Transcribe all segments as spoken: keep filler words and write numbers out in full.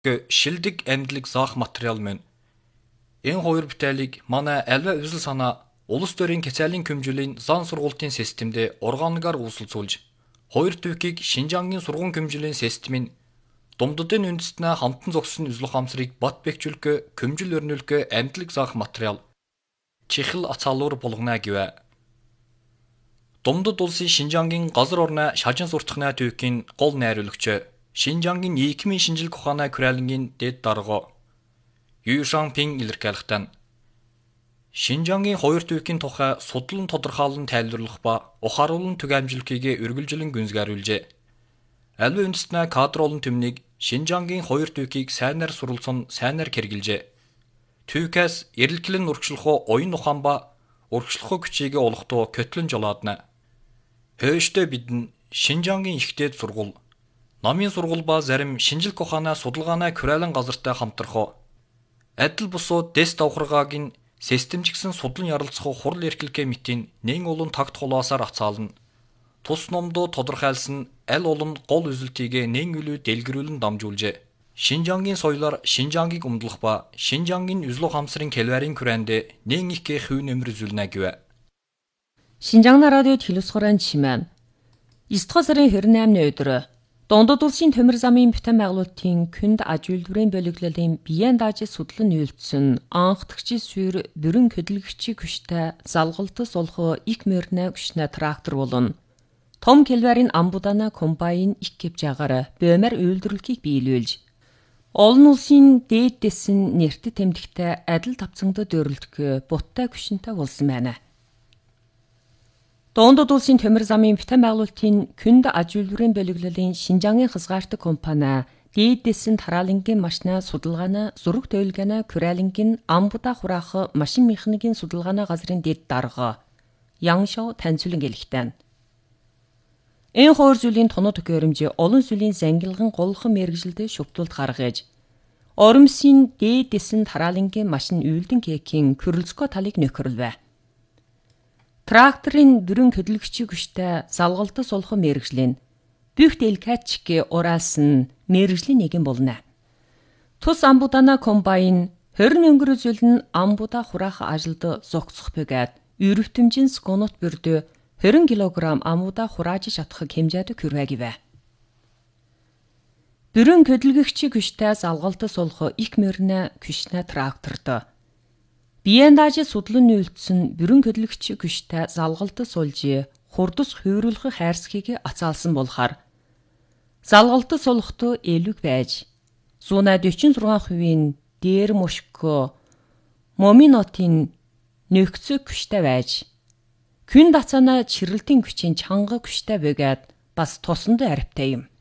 Шилдэг амьдлыг заах материал мөн. Энэ хоёр бүтээлийг манай альва үзэл санаа улс төрийн хязгаарлалын хэмжээлийн зан сургуулийн системд органгаар үүсэлцүүлж, хоёр төвхийг Шинжаангийн сургууль хэмжээлийн системийн Думддын үндэстнээ хамтан зогссон үзлэх хамсрыг бат бэхжүүлэх, хэмжил өрнүүлэх амьдлыг заах материал чихэл ацаалуур болгоно гэвэ. Думдд улсын Шинжаангийн газар орны шажин суртахны төвхийн гол найруулагч Шинжаангийн нийгмийн шинжилгээ ухааны Куралингийн дэд дарга Ю Шанпин илэрхийлэхдээ Шинжаангийн хоёр төвхийн тухай судлан тодорхойлон тайлбарлах ба ухааруулан төг амжилтыг үргэлжлэн гүнзгийрүүлжээ. Альва үндэстний кадр олон төмнийг Шинжаангийн хоёр төвхийг сайнаар суралцсан сайнаар хэрэгжилжээ. Төвкээс эрэлхлэн урагшлах оюун ухаан ба урагшлах хүчийг олгохтой көтлөн жолоодно. Хөөштэй бидэн Шинжаангийн ихтэйд сургууль, намын сургууль ба зарим шинжилгээ ухааны судалгааны Куралин газартай хамтрах адил бусуу дэс давхаргаагийн системчгсэн судлан ярилцах хурал эрхлэгээ мэтийн нэн олон тагт хулаасаар ацаална. Тус номдоо тодорхойлсон аль олон гол үзэлтийг нэн үлүү дэлгэрүүлэн дамжуулжээ. Шинжаангийн соёлоор Шинжаангийг умдлах ба Шинжаангийн үзлэх хамсрын келварын күрэнд нэн их хэв нэмэр үзүүлнэ гэвэ. Шинжаан радиод хэлусгорын чимээн. девять сарын двадцать-ны өдөр Дундад улсын төмөр замын бүтээн байгуулалтын күнд аж үйлдвэрийн боловлолын биеийн дааж судлан нийлүүлсэн анхдагчийн сүйр бүрэн хөдөлгөгчийн күштэй залгалтас олох их мөрнэ күшнэ трактор болон том келварын амбудана комбайн их гэвжагаар бөмөр үйлдвэрлэхийг биелүүлж олон улсын дээд дэсэн нэртэд тэмдэгтэй адил тавцангад дөрлөлтгөө буттай күшнтэй болсон байна. Дундад улсын төмөр замын бүтээн байгуулалтын күнд аж үйлдвэрийн боловлолын Шинжаангийн хязгаартай компани дээд дэсэн тараалангийн машины судалгааны зураг төлөвлөгөөний Куралингийн амбуда хураах машин механикийн судалгааны газрын дэд дарга Яншоо таньцуулан гэлэхтэн. Энэ хоёр зүйлийн тоног төхөөрөмж олон зүйлийн зангилган голхон мэрэгжилд шүтүүлд гаргаж оромсын дээд дэсэн тараалангийн машин үйлдэн кекийн Кюрлцко талыг нөхөрлөв. Тракторын бүрэн хөдөлгөгчийн күштэй залгалтас олох мэрэгжлийн бүх дэлкачки ураалсан мэрэгжлийн нэгэн болно. Тус амбудана комбайн хорин өнгөрөө зүйл нь амбуда хураах ажилд зогцох бөгөөд өрөвтөмжийн секундт бүрдө двадцать килограмм амбуда хурааж чадах хэмжээтэй хүрвэ гэвэ. Бүрэн хөдөлгөгчийн күштэй залгалтас олох их мөрнэ күшнэ тракторд биеийн дааж судлан нийлүүлсэн бүрэн хөдөлгөгчийн күштэй залгалтас олж хурдас хувирлах хайрцгийг ацаалсан болохоор залгалтас олохтой элэг байж зуна forty-six хувийн дээр мошко моминотын нөхцөг күштэй байж күн дацаана чирэлтийн күчийн чанга күштэй бөгөөд бас тусандаа арвтай юм.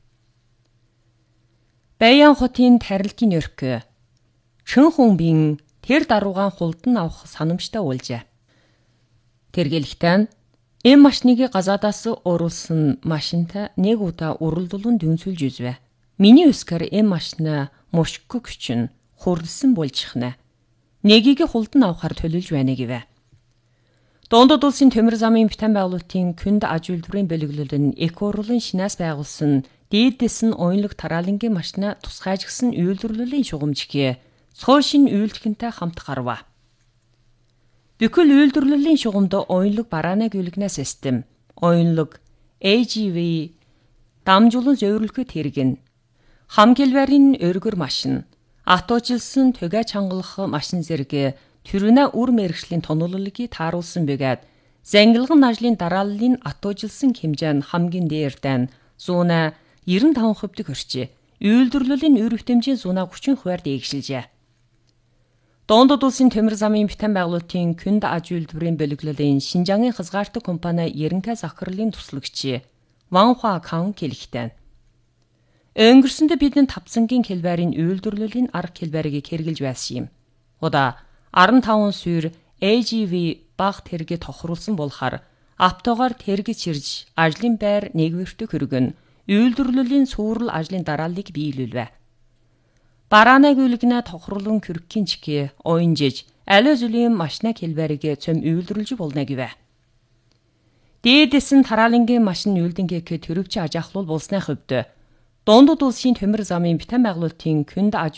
Баян хотын тарилтын өркө чин хүмбин тэр даруугаан хулдан авах санамжтай уулжээ. Тэргэлэхтэн эм машиныг газадаас уруулсан машинтай нэг удаа уралдуулан дүнсүүлж үзвэ. Миний өскөр эм машина мошко күчин хурдсан болчихна. Нэгийг хулдан авахар төлөвлөж байна гэвэ. Дундад улсын төмөр замын бүтээн байгуулалтын күнд аж үйлдвэрийн боловлолын эко урлын шинээс байгуулсан дээд дэсэн оюунлаг тараалангийн машина тусгайжгсан үйлдвэрлэлийн шугамжиг цоошин үйлдэлхэнтэй хамт гарва. Бүхэл үйлдвэрлэлийн шугамд оюунлаг барааны гүйлгэнэ систем, оюунлаг A G V дамжуулан зөвөрлөхөд хэрэгэн. Хам келварын өргөр машин, атуужилсан төгээ чангалах машин зэрэг төрөнө үр мэрэгжлийн тонооллыг тааруулсан бөгөөд зангилган ажлын дарааллын атуужилсан хэмжээ нь хамгийн дээрдэн one hundred ninety-five хувьд хүрчээ. Үйлдвэрлэлийн үр хэмжээ one thirty хувиар дээгшилжээ. Дундад улсын төмөр замын бүтээн байгуулалтын күнд аж үйлдвэрийн боловлолын Шинжаангийн хязгаартай компани Ерөнхий захирлын туслагч Ван Хуа Кан хэлэхдээ өнгөрсөндө бидний тавцангийн келварын үйлдвэрлэлийн арга хэлбэрийг хэрэгжилж байсан юм. Удаа fifty-five сүйр A G V баг тэрэг тохируулсан болохоор автоогоор тэрэг чирж ажлын байр нэгвэртэ хөргөн үйлдвэрлэлийн суурал ажлын дарааллыг биелүүлвэ. Барааны гүйлгэнэ тохируулан хөрөхийн чиг оюнжиж аливаа зүйлийн машина хэлбэрийг цөм үйлдвэрлэж болно гэвэ. Дээдэс нь тараалангийн машин үйлдэнгийг төрөвч аж ахлуул болсны хувьд Дундад улсын төмөр замын битэн байгуулалтын күнд аж